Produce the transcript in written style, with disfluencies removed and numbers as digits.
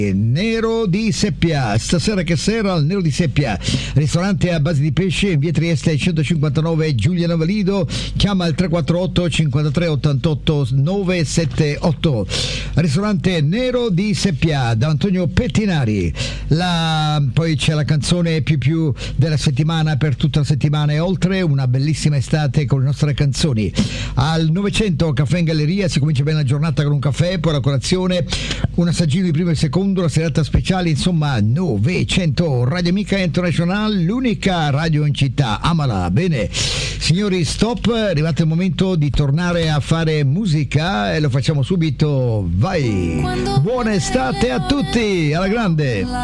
Nero di Seppia, stasera che sera al Nero di Seppia, ristorante a base di pesce in via Trieste 159 Giuliano Valido. Chiama il 348 53 88 978. Ristorante Nero di Seppia da Antonio Pettinari. Poi c'è la canzone più della settimana per tutta la settimana e oltre, una bellissima estate con le nostre canzoni. Al 900 Caffè in Galleria si comincia bene la giornata con un caffè, poi la colazione, un assaggino di primo e secondo, la serata speciale, insomma 900. Radio Amica International, l'unica radio in città, amala. Bene signori, stop, è arrivato il momento di tornare a fare musica e lo facciamo subito, vai. Buona estate a tutti, alla grande.